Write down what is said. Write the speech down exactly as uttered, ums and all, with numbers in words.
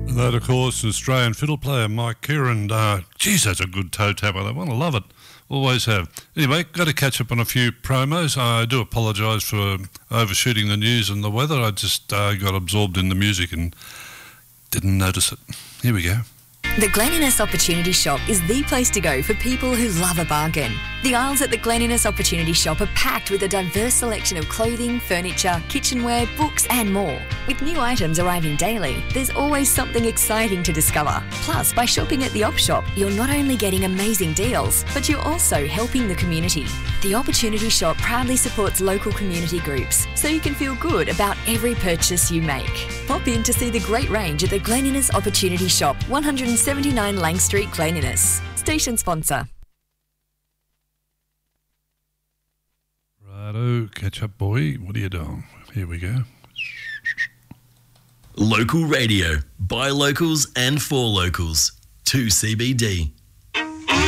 That, of course, Australian fiddle player Mike Kieran. Uh, geez, that's a good toe tapper, that one. I love it. Always have. Anyway, got to catch up on a few promos. I do apologise for overshooting the news and the weather. I just uh, got absorbed in the music and didn't notice it. Here we go. The Glen Innes Opportunity Shop is the place to go for people who love a bargain. The aisles at the Glen Innes Opportunity Shop are packed with a diverse selection of clothing, furniture, kitchenware, books and more. With new items arriving daily, there's always something exciting to discover. Plus, by shopping at the Op Shop, you're not only getting amazing deals, but you're also helping the community. The Opportunity Shop proudly supports local community groups, so you can feel good about every purchase you make. Pop in to see the great range at the Glen Innes Opportunity Shop, one seventy-nine Lang Street, Glen Innes. Station sponsor. Righto, catch up, boy. What are you doing? Here we go. Local radio, by locals and for locals. two C B D.